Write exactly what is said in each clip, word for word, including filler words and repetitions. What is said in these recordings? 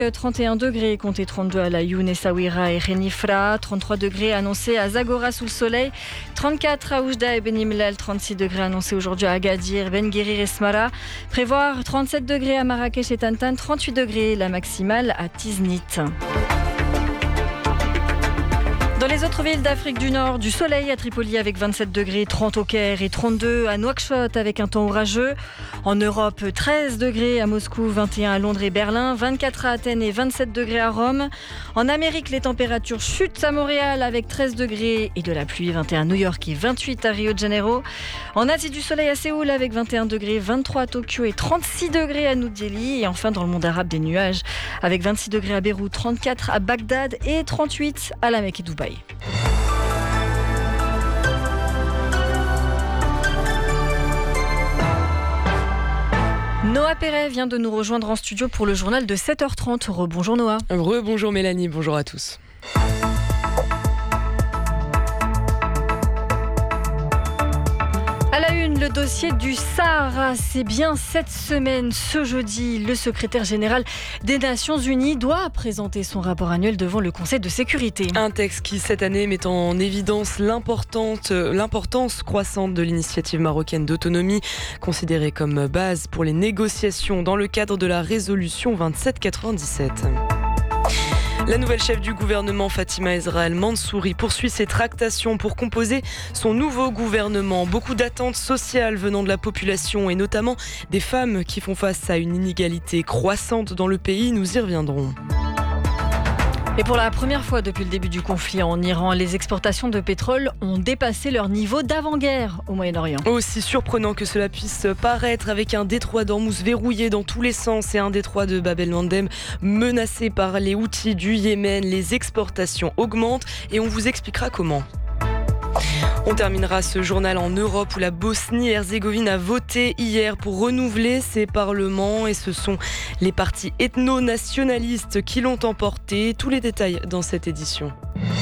trente et un degrés, comptez trente-deux à Laayoune, Essaouira et Khénifra, trente-trois degrés annoncés à Zagora sous le soleil, trente-quatre à Oujda et Benimlal, trente-six degrés annoncés aujourd'hui à Agadir, Ben Guerir et Smara, prévoir trente-sept degrés à Marrakech et Tantan, trente-huit degrés la maximale à Tiznit. Dans les autres villes d'Afrique du Nord, du soleil à Tripoli avec vingt-sept degrés, trente au Caire et trente-deux à Nouakchott avec un temps orageux. En Europe, treize degrés à Moscou, vingt et un à Londres et Berlin, vingt-quatre à Athènes et vingt-sept degrés à Rome. En Amérique, les températures chutent à Montréal avec treize degrés et de la pluie, vingt et un à New York et vingt-huit à Rio de Janeiro. En Asie, du soleil à Séoul avec vingt et un degrés, vingt-trois à Tokyo et trente-six degrés à New Delhi. Et enfin, dans le monde arabe, des nuages avec vingt-six degrés à Beyrouth, trente-quatre à Bagdad et trente-huit à La Mecque et Dubaï. Noah Perret vient de nous rejoindre en studio pour le journal de sept heures trente. Rebonjour Noah. Rebonjour Mélanie, bonjour à tous. À la une, le dossier du Sahara. C'est bien cette semaine, ce jeudi, le secrétaire général des Nations Unies doit présenter son rapport annuel devant le Conseil de sécurité. Un texte qui, cette année, met en évidence l'importante, l'importance croissante de l'initiative marocaine d'autonomie, considérée comme base pour les négociations dans le cadre de la résolution vingt-sept quatre-vingt-dix-sept. La nouvelle chef du gouvernement, Fatima Ezra El Mansouri, poursuit ses tractations pour composer son nouveau gouvernement. Beaucoup d'attentes sociales venant de la population et notamment des femmes qui font face à une inégalité croissante dans le pays. Nous y reviendrons. Et pour la première fois depuis le début du conflit en Iran, les exportations de pétrole ont dépassé leur niveau d'avant-guerre au Moyen-Orient. Aussi surprenant que cela puisse paraître, avec un détroit d'Ormuz verrouillé dans tous les sens et un détroit de Bab el-Mandeb menacé par les Houthis du Yémen, les exportations augmentent et on vous expliquera comment. On terminera ce journal en Europe où la Bosnie-Herzégovine a voté hier pour renouveler ses parlements et ce sont les partis ethno-nationalistes qui l'ont emporté. Tous les détails dans cette édition.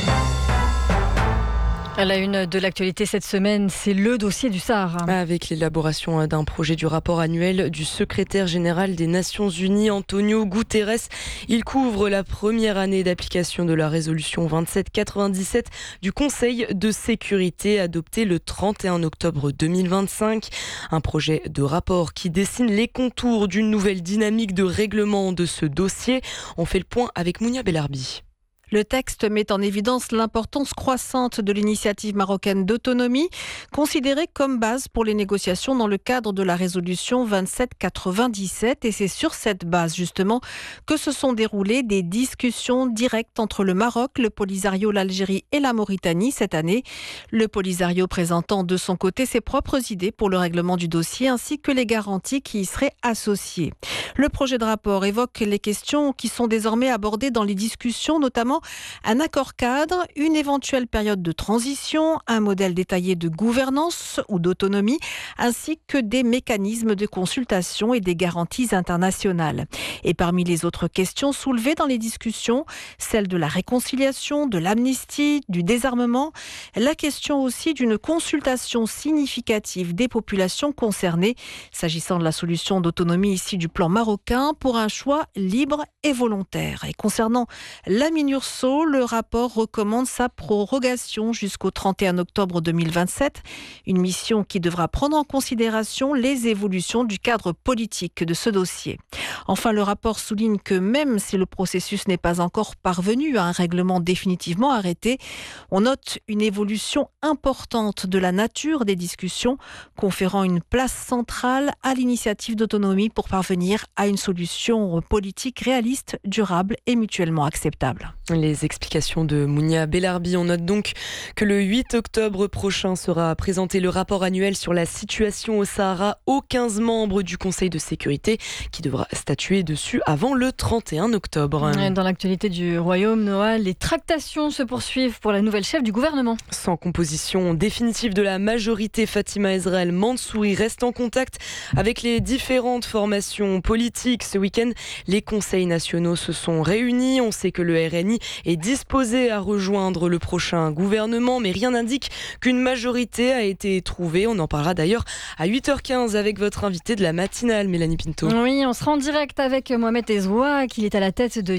À la une de l'actualité cette semaine, c'est le dossier du Sahara. Avec l'élaboration d'un projet du rapport annuel du secrétaire général des Nations Unies, Antonio Guterres. Il couvre la première année d'application de la résolution vingt-sept quatre-vingt-dix-sept du Conseil de sécurité adoptée le trente et un octobre deux mille vingt-cinq. Un projet de rapport qui dessine les contours d'une nouvelle dynamique de règlement de ce dossier. On fait le point avec Mounia Bellarbi. Le texte met en évidence l'importance croissante de l'initiative marocaine d'autonomie, considérée comme base pour les négociations dans le cadre de la résolution vingt-sept quatre-vingt-dix-sept. Et c'est sur cette base, justement, que se sont déroulées des discussions directes entre le Maroc, le Polisario, l'Algérie et la Mauritanie cette année. Le Polisario présentant de son côté ses propres idées pour le règlement du dossier, ainsi que les garanties qui y seraient associées. Le projet de rapport évoque les questions qui sont désormais abordées dans les discussions, notamment un accord cadre, une éventuelle période de transition, un modèle détaillé de gouvernance ou d'autonomie, ainsi que des mécanismes de consultation et des garanties internationales. Et parmi les autres questions soulevées dans les discussions, celle de la réconciliation, de l'amnistie, du désarmement, la question aussi d'une consultation significative des populations concernées, s'agissant de la solution d'autonomie issue du plan marocain pour un choix libre et volontaire. Et concernant la MINURSO, le rapport recommande sa prorogation jusqu'au trente et un octobre deux mille vingt-sept, une mission qui devra prendre en considération les évolutions du cadre politique de ce dossier. Enfin, le rapport souligne que même si le processus n'est pas encore parvenu à un règlement définitivement arrêté, on note une évolution importante de la nature des discussions, conférant une place centrale à l'initiative d'autonomie pour parvenir à une solution politique réaliste, durable et mutuellement acceptable. Les explications de Mounia Bellarbi. On note donc que le huit octobre prochain sera présenté le rapport annuel sur la situation au Sahara aux quinze membres du Conseil de sécurité qui devra statuer dessus avant le trente et un octobre. Dans l'actualité du Royaume, Noah, les tractations se poursuivent pour la nouvelle chef du gouvernement. Sans composition définitive de la majorité, Fatima Ezra El Mansouri reste en contact avec les différentes formations politiques. Ce week-end, les conseils nationaux se sont réunis. On sait que le R N I est disposé à rejoindre le prochain gouvernement, mais rien n'indique qu'une majorité a été trouvée. On en parlera d'ailleurs à huit heures quinze avec votre invité de la matinale, Mélanie Pinto. Oui, on sera en direct avec Mohamed Ezroua, qui est à la tête de